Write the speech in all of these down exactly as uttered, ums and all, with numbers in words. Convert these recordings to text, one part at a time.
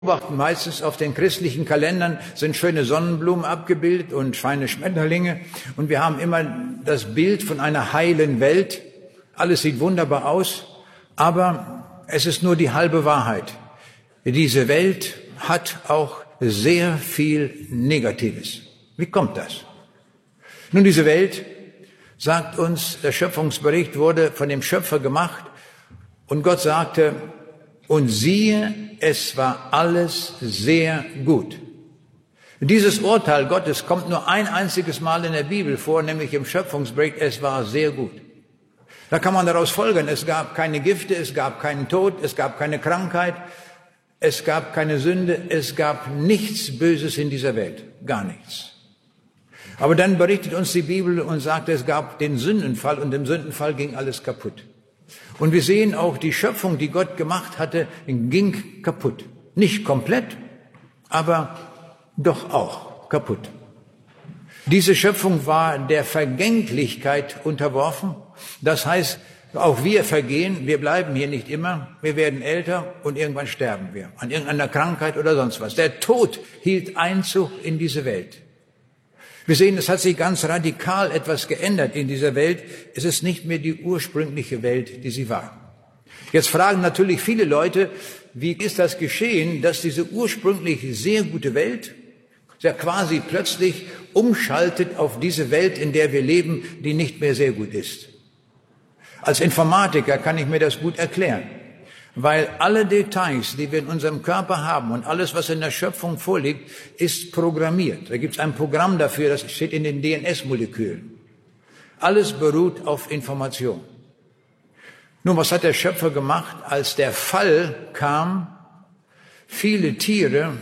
beobachten meistens auf den christlichen Kalendern sind schöne Sonnenblumen abgebildet und feine Schmetterlinge. Und wir haben immer das Bild von einer heilen Welt. Alles sieht wunderbar aus, aber es ist nur die halbe Wahrheit. Diese Welt hat auch sehr viel Negatives. Wie kommt das? Nun, diese Welt, sagt uns, der Schöpfungsbericht wurde von dem Schöpfer gemacht und Gott sagte, und siehe, es war alles sehr gut. Dieses Urteil Gottes kommt nur ein einziges Mal in der Bibel vor, nämlich im Schöpfungsbericht, es war sehr gut. Da kann man daraus folgern, es gab keine Gifte, es gab keinen Tod, es gab keine Krankheit, es gab keine Sünde, es gab nichts Böses in dieser Welt, gar nichts. Aber dann berichtet uns die Bibel und sagt, es gab den Sündenfall und im Sündenfall ging alles kaputt. Und wir sehen auch, die Schöpfung, die Gott gemacht hatte, ging kaputt. Nicht komplett, aber doch auch kaputt. Diese Schöpfung war der Vergänglichkeit unterworfen. Das heißt, auch wir vergehen, wir bleiben hier nicht immer, wir werden älter und irgendwann sterben wir an irgendeiner Krankheit oder sonst was. Der Tod hielt Einzug in diese Welt. Wir sehen, es hat sich ganz radikal etwas geändert in dieser Welt. Es ist nicht mehr die ursprüngliche Welt, die sie war. Jetzt fragen natürlich viele Leute, wie ist das geschehen, dass diese ursprünglich sehr gute Welt ja quasi plötzlich umschaltet auf diese Welt, in der wir leben, die nicht mehr sehr gut ist. Als Informatiker kann ich mir das gut erklären, weil alle Details, die wir in unserem Körper haben und alles, was in der Schöpfung vorliegt, ist programmiert. Da gibt es ein Programm dafür, das steht in den D N S-Molekülen. Alles beruht auf Information. Nun, was hat der Schöpfer gemacht, als der Fall kam? Viele Tiere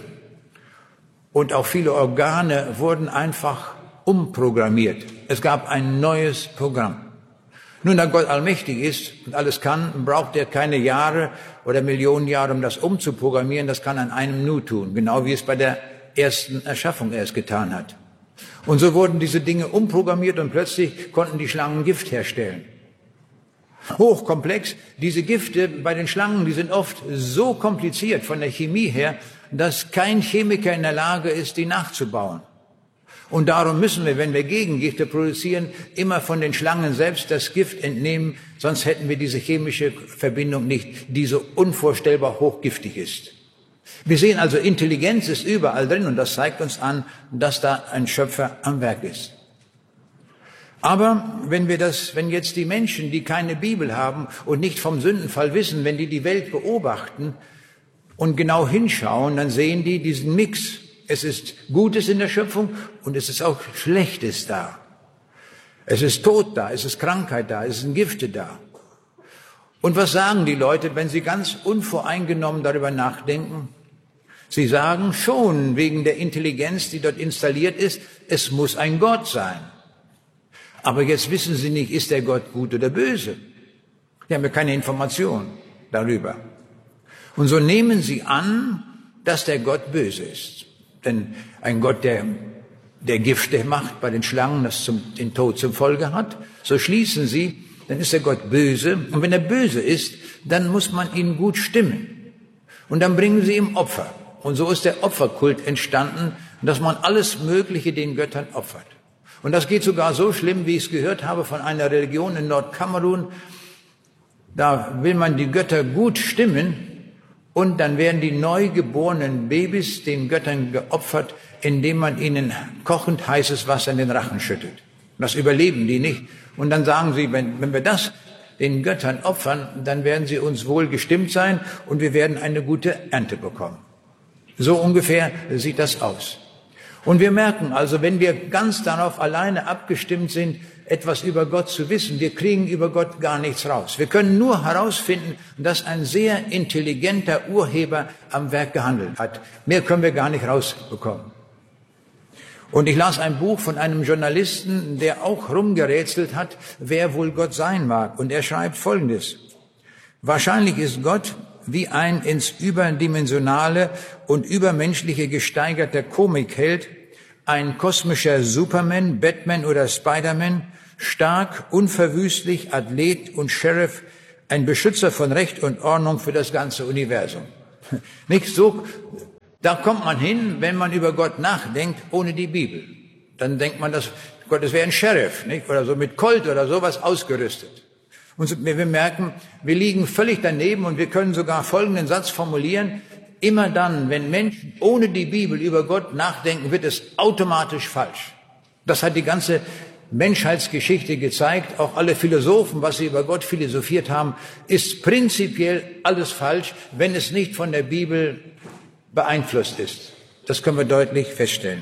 und auch viele Organe wurden einfach umprogrammiert. Es gab ein neues Programm. Nun, da Gott allmächtig ist und alles kann, braucht er keine Jahre oder Millionen Jahre, um das umzuprogrammieren. Das kann an einem Nu tun, genau wie es bei der ersten Erschaffung erst getan hat. Und so wurden diese Dinge umprogrammiert und plötzlich konnten die Schlangen Gift herstellen. Hochkomplex. Diese Gifte bei den Schlangen, die sind oft so kompliziert von der Chemie her, dass kein Chemiker in der Lage ist, die nachzubauen. Und darum müssen wir, wenn wir Gegengifte produzieren, immer von den Schlangen selbst das Gift entnehmen, sonst hätten wir diese chemische Verbindung nicht, die so unvorstellbar hochgiftig ist. Wir sehen also, Intelligenz ist überall drin und das zeigt uns an, dass da ein Schöpfer am Werk ist. Aber wenn wir das, wenn jetzt die Menschen, die keine Bibel haben und nicht vom Sündenfall wissen, wenn die die Welt beobachten und genau hinschauen, dann sehen die diesen Mix. Es ist Gutes in der Schöpfung und es ist auch Schlechtes da. Es ist Tod da, es ist Krankheit da, es sind Gifte da. Und was sagen die Leute, wenn sie ganz unvoreingenommen darüber nachdenken? Sie sagen schon wegen der Intelligenz, die dort installiert ist, es muss ein Gott sein. Aber jetzt wissen sie nicht, ist der Gott gut oder böse? Die haben ja keine Information darüber. Und so nehmen sie an, dass der Gott böse ist. Denn ein Gott, der, der Gifte macht bei den Schlangen, das zum, den Tod zur Folge hat, so schließen sie, dann ist der Gott böse. Und wenn er böse ist, dann muss man ihn gut stimmen. Und dann bringen sie ihm Opfer. Und so ist der Opferkult entstanden, dass man alles Mögliche den Göttern opfert. Und das geht sogar so schlimm, wie ich es gehört habe von einer Religion in Nordkamerun. Da will man die Götter gut stimmen. Und dann werden die neugeborenen Babys den Göttern geopfert, indem man ihnen kochend heißes Wasser in den Rachen schüttet. Das überleben die nicht. Und dann sagen sie, wenn, wenn wir das den Göttern opfern, dann werden sie uns wohl gestimmt sein und wir werden eine gute Ernte bekommen. So ungefähr sieht das aus. Und wir merken also, wenn wir ganz darauf alleine abgestimmt sind, etwas über Gott zu wissen, wir kriegen über Gott gar nichts raus. Wir können nur herausfinden, dass ein sehr intelligenter Urheber am Werk gehandelt hat. Mehr können wir gar nicht rausbekommen. Und ich las ein Buch von einem Journalisten, der auch rumgerätselt hat, wer wohl Gott sein mag. Und er schreibt Folgendes. Wahrscheinlich ist Gott wie ein ins Überdimensionale und Übermenschliche gesteigerter Komikheld, ein kosmischer Superman, Batman oder Spider-Man, stark, unverwüstlich, Athlet und Sheriff, ein Beschützer von Recht und Ordnung für das ganze Universum. Nicht so Da kommt man hin, wenn man über Gott nachdenkt, ohne die Bibel. Dann denkt man, dass Gott, das wäre ein Sheriff, nicht? Oder so mit Colt oder sowas ausgerüstet. Und wir merken, wir liegen völlig daneben und wir können sogar folgenden Satz formulieren: Immer dann, wenn Menschen ohne die Bibel über Gott nachdenken, wird es automatisch falsch. Das hat die ganze Menschheitsgeschichte gezeigt. Auch alle Philosophen, was sie über Gott philosophiert haben, ist prinzipiell alles falsch, wenn es nicht von der Bibel beeinflusst ist. Das können wir deutlich feststellen.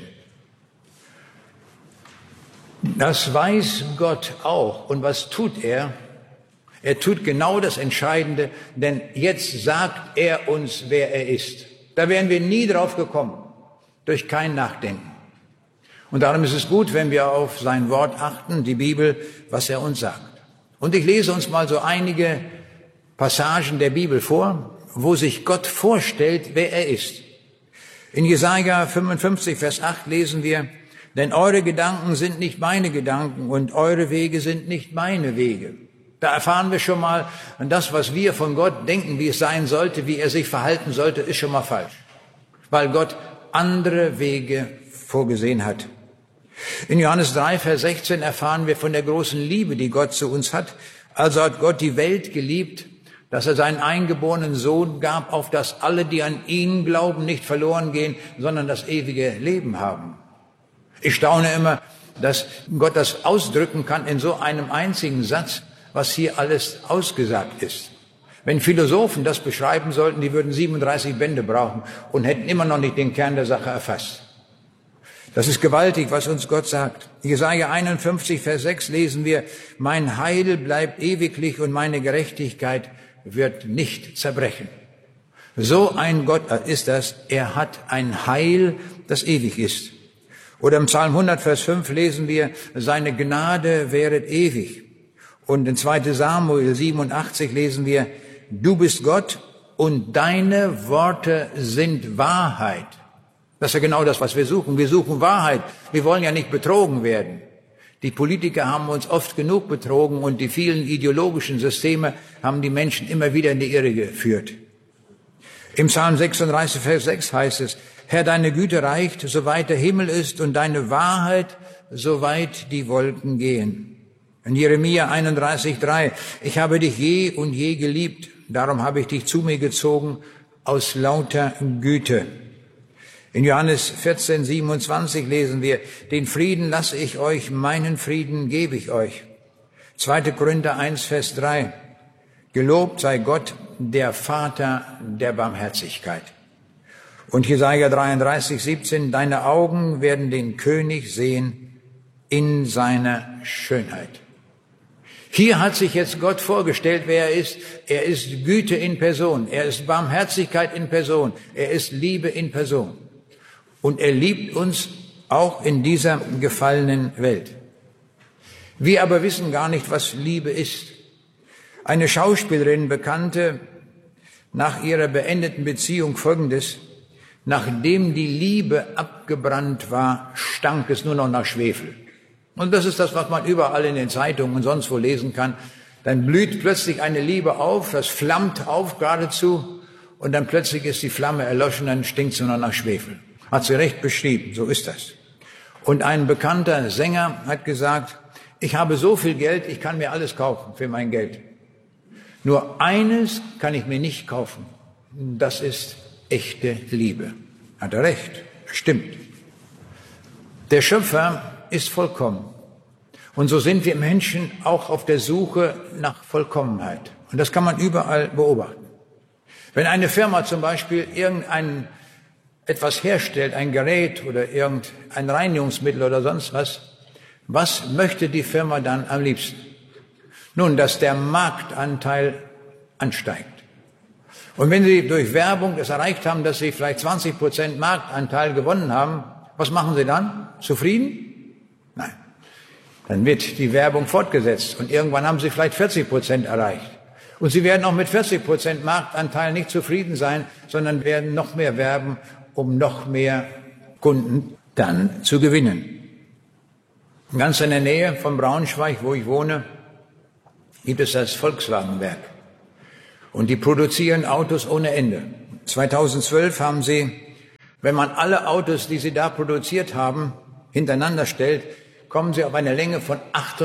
Das weiß Gott auch. Und was tut er? Er tut genau das Entscheidende, denn jetzt sagt er uns, wer er ist. Da wären wir nie drauf gekommen, durch kein Nachdenken. Und darum ist es gut, wenn wir auf sein Wort achten, die Bibel, was er uns sagt. Und ich lese uns mal so einige Passagen der Bibel vor, wo sich Gott vorstellt, wer er ist. In Jesaja fünfundfünfzig, Vers acht lesen wir: Denn eure Gedanken sind nicht meine Gedanken und eure Wege sind nicht meine Wege. Da erfahren wir schon mal, das, was wir von Gott denken, wie es sein sollte, wie er sich verhalten sollte, ist schon mal falsch. Weil Gott andere Wege vorgesehen hat. In Johannes drei, Vers sechzehn erfahren wir von der großen Liebe, die Gott zu uns hat. Also hat Gott die Welt geliebt, dass er seinen eingeborenen Sohn gab, auf dass alle, die an ihn glauben, nicht verloren gehen, sondern das ewige Leben haben. Ich staune immer, dass Gott das ausdrücken kann in so einem einzigen Satz, was hier alles ausgesagt ist. Wenn Philosophen das beschreiben sollten, die würden siebenunddreißig Bände brauchen und hätten immer noch nicht den Kern der Sache erfasst. Das ist gewaltig, was uns Gott sagt. Jesaja einundfünfzig, Vers sechs lesen wir: Mein Heil bleibt ewiglich und meine Gerechtigkeit wird nicht zerbrechen. So ein Gott ist das. Er hat ein Heil, das ewig ist. Oder im Psalm hundert, Vers fünf lesen wir: Seine Gnade währet ewig. Und in zweiter Samuel siebenundachtzig lesen wir: Du bist Gott und deine Worte sind Wahrheit. Das ist ja genau das, was wir suchen. Wir suchen Wahrheit. Wir wollen ja nicht betrogen werden. Die Politiker haben uns oft genug betrogen und die vielen ideologischen Systeme haben die Menschen immer wieder in die Irre geführt. Im Psalm sechsunddreißig, Vers sechs heißt es: Herr, deine Güte reicht, soweit der Himmel ist, und deine Wahrheit, soweit die Wolken gehen. In Jeremia einunddreißig, drei: Ich habe dich je und je geliebt, darum habe ich dich zu mir gezogen aus lauter Güte. In Johannes vierzehn, siebenundzwanzig lesen wir: Den Frieden lasse ich euch, meinen Frieden gebe ich euch. zweiter Korinther eins, Vers drei: Gelobt sei Gott, der Vater der Barmherzigkeit. Und Jesaja dreiunddreißig, siebzehn: Deine Augen werden den König sehen in seiner Schönheit. Hier hat sich jetzt Gott vorgestellt, wer er ist. Er ist Güte in Person. Er ist Barmherzigkeit in Person. Er ist Liebe in Person. Und er liebt uns auch in dieser gefallenen Welt. Wir aber wissen gar nicht, was Liebe ist. Eine Schauspielerin bekannte nach ihrer beendeten Beziehung Folgendes: Nachdem die Liebe abgebrannt war, stank es nur noch nach Schwefel. Und das ist das, was man überall in den Zeitungen und sonst wo lesen kann. Dann blüht plötzlich eine Liebe auf, das flammt auf geradezu, und dann plötzlich ist die Flamme erloschen, dann stinkt es nur noch nach Schwefel. Hat sie recht beschrieben, so ist das. Und ein bekannter Sänger hat gesagt: Ich habe so viel Geld, ich kann mir alles kaufen für mein Geld. Nur eines kann ich mir nicht kaufen, das ist echte Liebe. Hat er recht, stimmt. Der Schöpfer ist vollkommen. Und so sind wir Menschen auch auf der Suche nach Vollkommenheit. Und das kann man überall beobachten. Wenn eine Firma zum Beispiel irgendein etwas herstellt, ein Gerät oder irgendein Reinigungsmittel oder sonst was, was möchte die Firma dann am liebsten? Nun, dass der Marktanteil ansteigt. Und wenn sie durch Werbung es erreicht haben, dass sie vielleicht zwanzig Prozent Marktanteil gewonnen haben, was machen sie dann? Zufrieden? Nein. Dann wird die Werbung fortgesetzt und irgendwann haben sie vielleicht vierzig Prozent erreicht. Und sie werden auch mit vierzig Prozent Marktanteil nicht zufrieden sein, sondern werden noch mehr werben, um noch mehr Kunden dann zu gewinnen. Ganz in der Nähe von Braunschweig, wo ich wohne, gibt es das Volkswagenwerk. Und die produzieren Autos ohne Ende. zweitausendzwölf haben sie Wenn man alle Autos, die sie da produziert haben, hintereinander stellt, kommen sie auf eine Länge von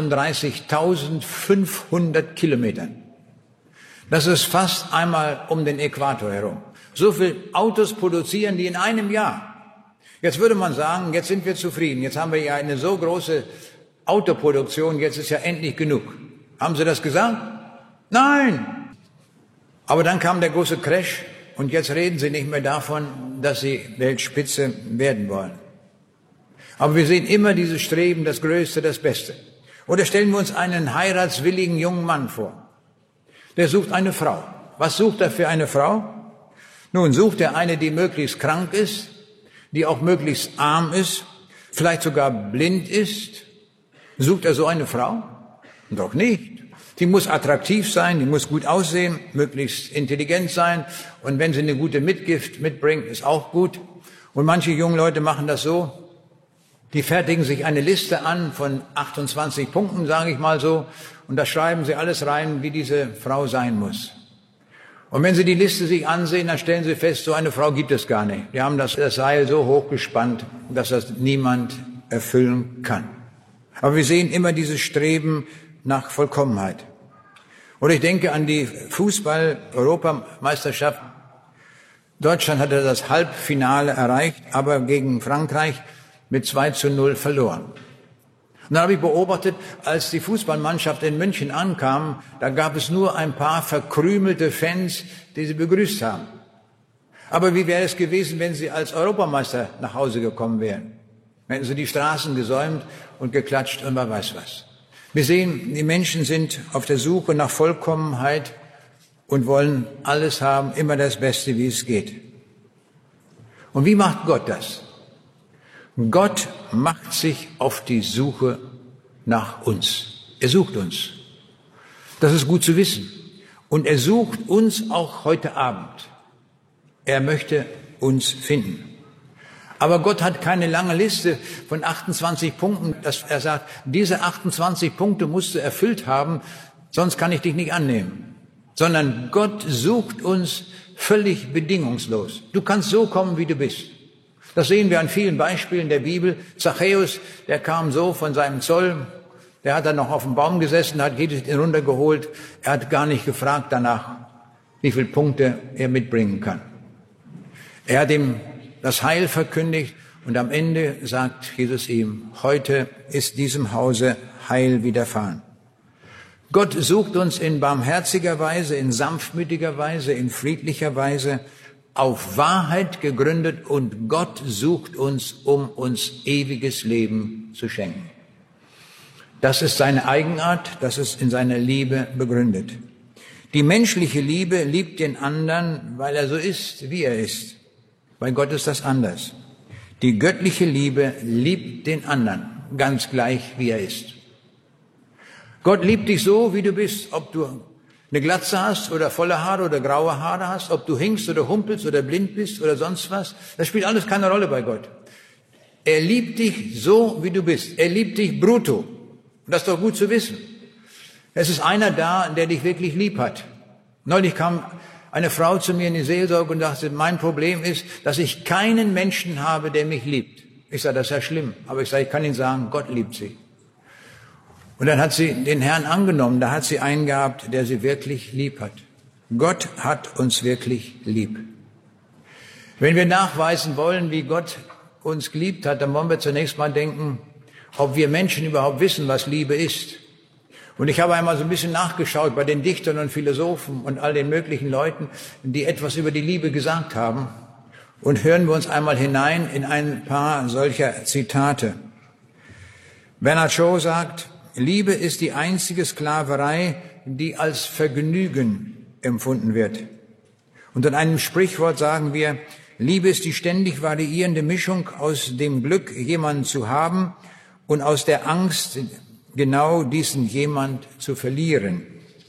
achtunddreißigtausendfünfhundert Kilometern. Das ist fast einmal um den Äquator herum. So viele Autos produzieren die in einem Jahr. Jetzt würde man sagen, jetzt sind wir zufrieden. Jetzt haben wir ja eine so große Autoproduktion, jetzt ist ja endlich genug. Haben Sie das gesagt? Nein! Aber dann kam der große Crash und jetzt reden Sie nicht mehr davon, dass Sie Weltspitze werden wollen. Aber wir sehen immer dieses Streben, das Größte, das Beste. Oder stellen wir uns einen heiratswilligen jungen Mann vor. Der sucht eine Frau. Was sucht er für eine Frau? Nun, sucht er eine, die möglichst krank ist, die auch möglichst arm ist, vielleicht sogar blind ist. Sucht er so eine Frau? Doch nicht. Die muss attraktiv sein, die muss gut aussehen, möglichst intelligent sein. Und wenn sie eine gute Mitgift mitbringt, ist auch gut. Und manche jungen Leute machen das so. Die fertigen sich eine Liste an von achtundzwanzig Punkten, sage ich mal so, und da schreiben sie alles rein, wie diese Frau sein muss. Und wenn sie die Liste sich ansehen, dann stellen sie fest, so eine Frau gibt es gar nicht. Die haben das, das Seil so hochgespannt, dass das niemand erfüllen kann. Aber wir sehen immer dieses Streben nach Vollkommenheit. Oder ich denke an die Fußball-Europameisterschaft. Deutschland hatte das Halbfinale erreicht, aber gegen Frankreich mit zwei zu null verloren. Und dann habe ich beobachtet, als die Fußballmannschaft in München ankam, da gab es nur ein paar verkrümelte Fans, die sie begrüßt haben. Aber wie wäre es gewesen, wenn sie als Europameister nach Hause gekommen wären? Hätten sie die Straßen gesäumt und geklatscht und wer weiß was. Wir sehen, die Menschen sind auf der Suche nach Vollkommenheit und wollen alles haben, immer das Beste, wie es geht. Und wie macht Gott das? Gott macht sich auf die Suche nach uns. Er sucht uns. Das ist gut zu wissen. Und er sucht uns auch heute Abend. Er möchte uns finden. Aber Gott hat keine lange Liste von achtundzwanzig Punkten, dass er sagt, diese achtundzwanzig Punkte musst du erfüllt haben, sonst kann ich dich nicht annehmen. Sondern Gott sucht uns völlig bedingungslos. Du kannst so kommen, wie du bist. Das sehen wir an vielen Beispielen der Bibel. Zachäus, der kam so von seinem Zoll, der hat dann noch auf dem Baum gesessen, hat jedes runtergeholt. Er hat gar nicht gefragt danach, wie viele Punkte er mitbringen kann. Er hat ihm das Heil verkündigt und am Ende sagt Jesus ihm, heute ist diesem Hause Heil widerfahren. Gott sucht uns in barmherziger Weise, in sanftmütiger Weise, in friedlicher Weise, auf Wahrheit gegründet und Gott sucht uns, um uns ewiges Leben zu schenken. Das ist seine Eigenart, das ist in seiner Liebe begründet. Die menschliche Liebe liebt den anderen, weil er so ist, wie er ist. Bei Gott ist das anders. Die göttliche Liebe liebt den anderen, ganz gleich, wie er ist. Gott liebt dich so, wie du bist, ob du eine Glatze hast oder volle Haare oder graue Haare hast, ob du hinkst oder humpelst oder blind bist oder sonst was. Das spielt alles keine Rolle bei Gott. Er liebt dich so, wie du bist. Er liebt dich brutto. Und das ist doch gut zu wissen. Es ist einer da, der dich wirklich lieb hat. Neulich kam eine Frau zu mir in die Seelsorge und sagte, mein Problem ist, dass ich keinen Menschen habe, der mich liebt. Ich sage, das ist ja schlimm. Aber ich sage, ich kann Ihnen sagen, Gott liebt sie. Und dann hat sie den Herrn angenommen, da hat sie einen gehabt, der sie wirklich lieb hat. Gott hat uns wirklich lieb. Wenn wir nachweisen wollen, wie Gott uns geliebt hat, dann wollen wir zunächst mal denken, ob wir Menschen überhaupt wissen, was Liebe ist. Und ich habe einmal so ein bisschen nachgeschaut bei den Dichtern und Philosophen und all den möglichen Leuten, die etwas über die Liebe gesagt haben. Und hören wir uns einmal hinein in ein paar solcher Zitate. Bernard Shaw sagt, Liebe ist die einzige Sklaverei, die als Vergnügen empfunden wird. Und in einem Sprichwort sagen wir, Liebe ist die ständig variierende Mischung aus dem Glück, jemanden zu haben und aus der Angst, genau diesen jemand zu verlieren.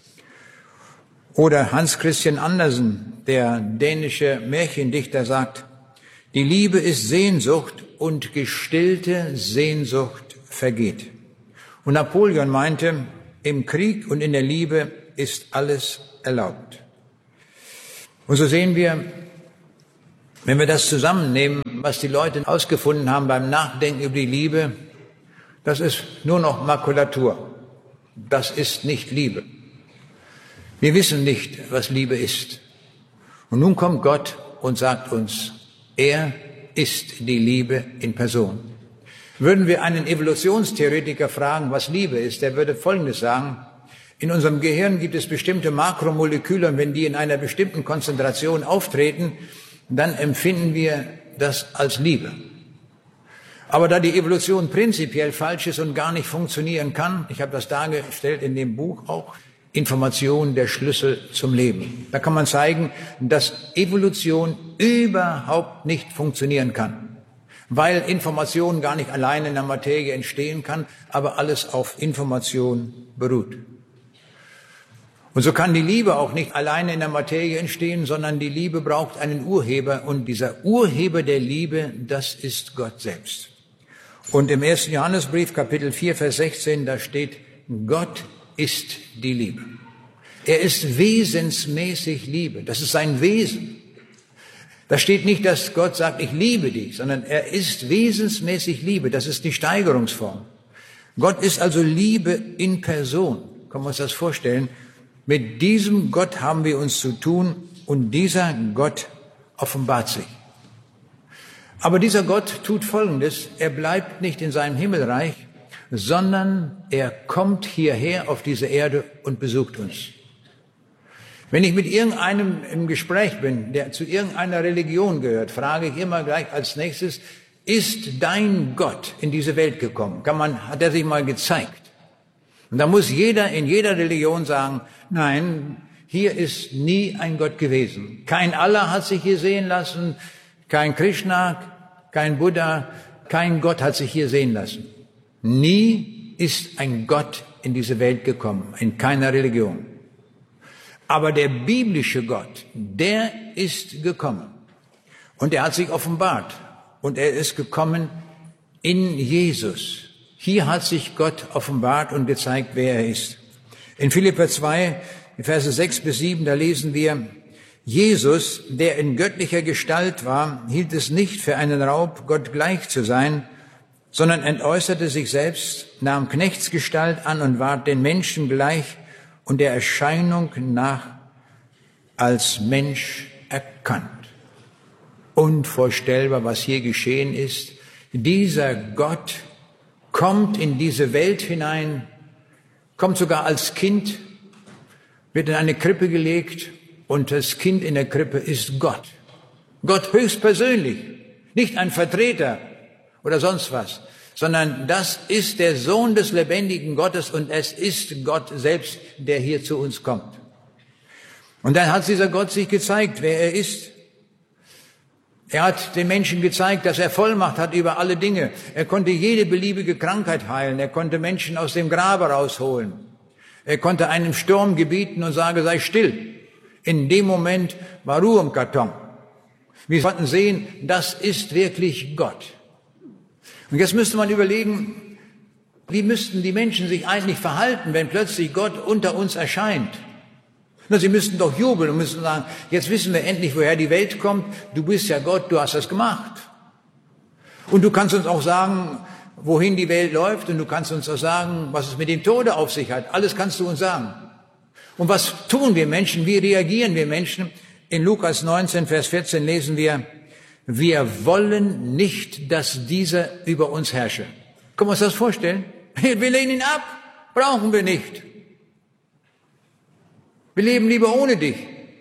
Oder Hans Christian Andersen, der dänische Märchendichter, sagt, die Liebe ist Sehnsucht und gestillte Sehnsucht vergeht. Und Napoleon meinte, im Krieg und in der Liebe ist alles erlaubt. Und so sehen wir, wenn wir das zusammennehmen, was die Leute ausgefunden haben beim Nachdenken über die Liebe, das ist nur noch Makulatur. Das ist nicht Liebe. Wir wissen nicht, was Liebe ist. Und nun kommt Gott und sagt uns, er ist die Liebe in Person. Würden wir einen Evolutionstheoretiker fragen, was Liebe ist, der würde Folgendes sagen: In unserem Gehirn gibt es bestimmte Makromoleküle, und wenn die in einer bestimmten Konzentration auftreten, dann empfinden wir das als Liebe. Aber da die Evolution prinzipiell falsch ist und gar nicht funktionieren kann, ich habe das dargestellt in dem Buch auch, Information der Schlüssel zum Leben. Da kann man zeigen, dass Evolution überhaupt nicht funktionieren kann, weil Information gar nicht alleine in der Materie entstehen kann, aber alles auf Information beruht. Und so kann die Liebe auch nicht alleine in der Materie entstehen, sondern die Liebe braucht einen Urheber, und dieser Urheber der Liebe, das ist Gott selbst. Und im ersten Johannesbrief, Kapitel vier, Vers sechzehn, da steht, Gott ist die Liebe. Er ist wesensmäßig Liebe. Das ist sein Wesen. Da steht nicht, dass Gott sagt, ich liebe dich, sondern er ist wesensmäßig Liebe. Das ist die Steigerungsform. Gott ist also Liebe in Person. Können wir uns das vorstellen? Mit diesem Gott haben wir uns zu tun, und dieser Gott offenbart sich. Aber dieser Gott tut Folgendes: Er bleibt nicht in seinem Himmelreich, sondern er kommt hierher auf diese Erde und besucht uns. Wenn ich mit irgendeinem im Gespräch bin, der zu irgendeiner Religion gehört, frage ich immer gleich als nächstes, ist dein Gott in diese Welt gekommen? Kann man, hat er sich mal gezeigt? Und da muss jeder in jeder Religion sagen, nein, hier ist nie ein Gott gewesen. Kein Allah hat sich hier sehen lassen, kein Krishna, kein Buddha, kein Gott hat sich hier sehen lassen. Nie ist ein Gott in diese Welt gekommen, in keiner Religion. Aber der biblische Gott, der ist gekommen. Und er hat sich offenbart. Und er ist gekommen in Jesus. Hier hat sich Gott offenbart und gezeigt, wer er ist. In Philipper zwei, Verse sechs bis sieben, da lesen wir, Jesus, der in göttlicher Gestalt war, hielt es nicht für einen Raub, Gott gleich zu sein, sondern entäußerte sich selbst, nahm Knechtsgestalt an und ward den Menschen gleich und der Erscheinung nach als Mensch erkannt. Unvorstellbar, was hier geschehen ist. Dieser Gott kommt in diese Welt hinein, kommt sogar als Kind, wird in eine Krippe gelegt, und das Kind in der Krippe ist Gott. Gott höchstpersönlich, nicht ein Vertreter oder sonst was, sondern das ist der Sohn des lebendigen Gottes, und es ist Gott selbst, der hier zu uns kommt. Und dann hat dieser Gott sich gezeigt, wer er ist. Er hat den Menschen gezeigt, dass er Vollmacht hat über alle Dinge. Er konnte jede beliebige Krankheit heilen. Er konnte Menschen aus dem Grabe rausholen. Er konnte einem Sturm gebieten und sagen, sei still. In dem Moment war Ruhe im Karton. Wir konnten sehen, das ist wirklich Gott. Und jetzt müsste man überlegen, wie müssten die Menschen sich eigentlich verhalten, wenn plötzlich Gott unter uns erscheint? Na, sie müssten doch jubeln und müssten sagen, jetzt wissen wir endlich, woher die Welt kommt. Du bist ja Gott, du hast das gemacht. Und du kannst uns auch sagen, wohin die Welt läuft, und du kannst uns auch sagen, was es mit dem Tode auf sich hat. Alles kannst du uns sagen. Und was tun wir Menschen? Wie reagieren wir Menschen? In Lukas neunzehn, Vers vierzehn lesen wir, wir wollen nicht, dass dieser über uns herrsche. Können wir uns das vorstellen? Wir lehnen ihn ab. Brauchen wir nicht. Wir leben lieber ohne dich.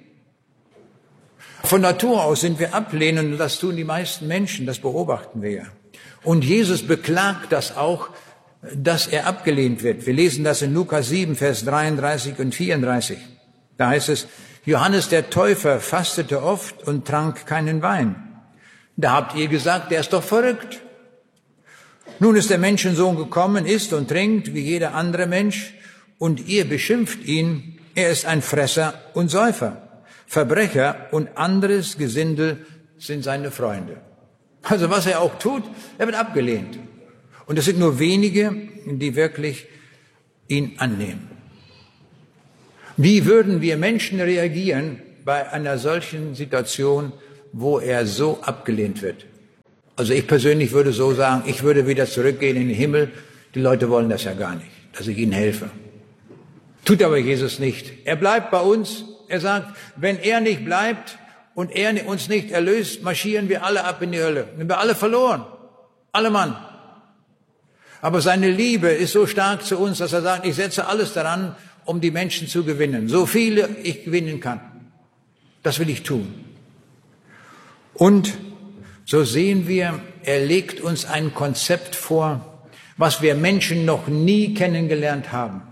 Von Natur aus sind wir ablehnend, und das tun die meisten Menschen, das beobachten wir ja. Und Jesus beklagt das auch, dass er abgelehnt wird. Wir lesen das in Lukas sieben, Vers dreiunddreißig und vierunddreißig. Da heißt es, Johannes der Täufer fastete oft und trank keinen Wein. Da habt ihr gesagt, der ist doch verrückt. Nun ist der Menschensohn gekommen, isst und trinkt wie jeder andere Mensch, und ihr beschimpft ihn, er ist ein Fresser und Säufer. Verbrecher und anderes Gesindel sind seine Freunde. Also was er auch tut, er wird abgelehnt. Und es sind nur wenige, die wirklich ihn annehmen. Wie würden wir Menschen reagieren bei einer solchen Situation, wo er so abgelehnt wird? Also ich persönlich würde so sagen, ich würde wieder zurückgehen in den Himmel. Die Leute wollen das ja gar nicht, dass ich ihnen helfe. Tut aber Jesus nicht. Er bleibt bei uns. Er sagt, wenn er nicht bleibt und er uns nicht erlöst, marschieren wir alle ab in die Hölle. Sind wir alle verloren. Alle Mann. Aber seine Liebe ist so stark zu uns, dass er sagt, ich setze alles daran, um die Menschen zu gewinnen. So viele ich gewinnen kann. Das will ich tun. Und so sehen wir, er legt uns ein Konzept vor, was wir Menschen noch nie kennengelernt haben.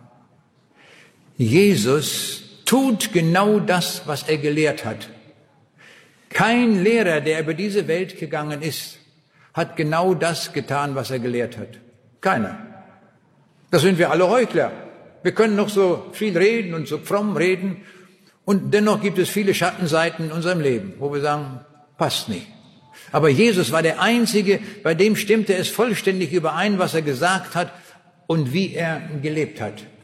Jesus tut genau das, was er gelehrt hat. Kein Lehrer, der über diese Welt gegangen ist, hat genau das getan, was er gelehrt hat. Keiner. Das sind wir alle Heuchler. Wir können noch so viel reden und so fromm reden. Und dennoch gibt es viele Schattenseiten in unserem Leben, wo wir sagen, passt nicht. Aber Jesus war der Einzige, bei dem stimmte es vollständig überein, was er gesagt hat und wie er gelebt hat.